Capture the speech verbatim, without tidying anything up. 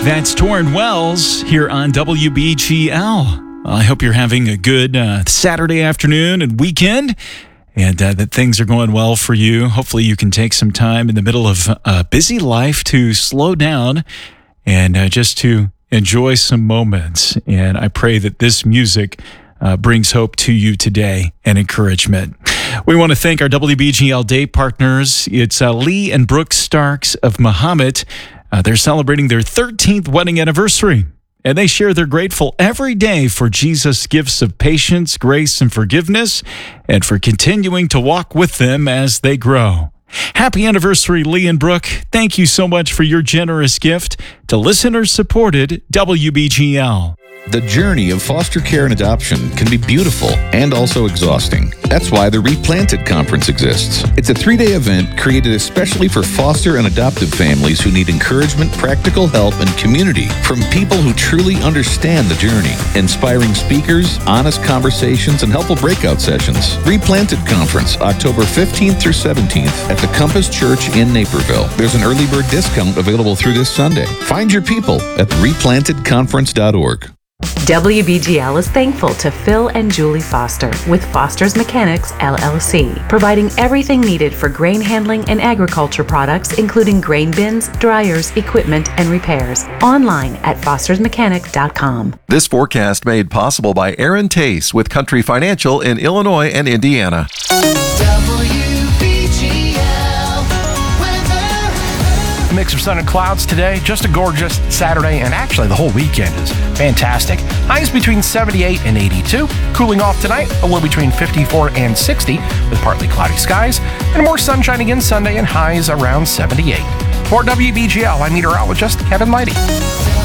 That's Torrin Wells here on W B G L. I hope you're having a good uh, Saturday afternoon and weekend, and uh, that things are going well for you. Hopefully you can take some time in the middle of a busy life to slow down and uh, just to enjoy some moments. And I pray that this music uh, brings hope to you today and encouragement. We want to thank our W B G L Day partners. It's uh, Lee and Brooke Starks of Mahomet. Uh, they're celebrating their thirteenth wedding anniversary, and they share they're grateful every day for Jesus' gifts of patience, grace, and forgiveness, and for continuing to walk with them as they grow. Happy anniversary, Lee and Brooke. Thank you so much for your generous gift to listener-supported W B G L. The journey of foster care and adoption can be beautiful and also exhausting. That's why the Replanted Conference exists. It's a three-day event created especially for foster and adoptive families who need encouragement, practical help, and community from people who truly understand the journey. Inspiring speakers, honest conversations, and helpful breakout sessions. Replanted Conference, October fifteenth through seventeenth at the Compass Church in Naperville. There's an early bird discount available through this Sunday. Find your people at replanted conference dot org. W B G L is thankful to Phil and Julie Foster with Foster's Mechanics, L L C, providing everything needed for grain handling and agriculture products, including grain bins, dryers, equipment, and repairs. Online at fosters mechanic dot com. This forecast made possible by Aaron Tace with Country Financial in Illinois and Indiana. Mix of sun and clouds today. Just a gorgeous Saturday, and actually the whole weekend is fantastic. Highs between seventy-eight and eighty-two. Cooling off tonight, a low between fifty-four and sixty with partly cloudy skies, and more sunshine again Sunday and highs around seventy-eight. For W B G L, I'm meteorologist Kevin Lighty.